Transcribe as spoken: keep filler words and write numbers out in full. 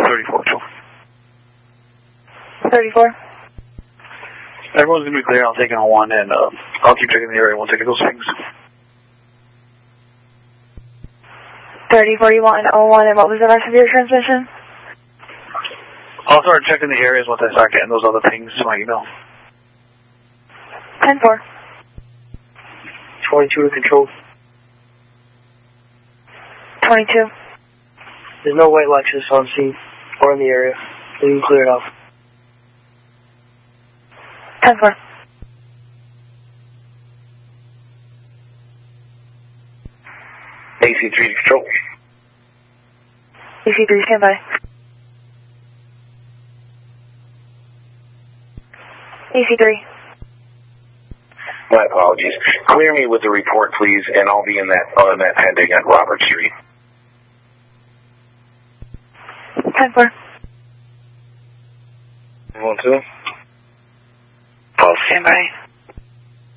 thirty-four, Joe. thirty-four. Everyone's going to be clear. I'll take it on one, and uh, I'll keep checking the area once I get those things. thirty-four, you want an oh one, and what was the rest of your transmission? I'll start checking the areas once I start getting those other pings to my email. ten four. twenty-two to control. twenty-two. There's no white Lexus on scene or in the area. You can clear it off. ten four. A C three to control. A C three, stand by. A C three. My apologies. Clear me with the report, please, and I'll be in that on that pending at Robert Street. ten four. One, two. Stand by.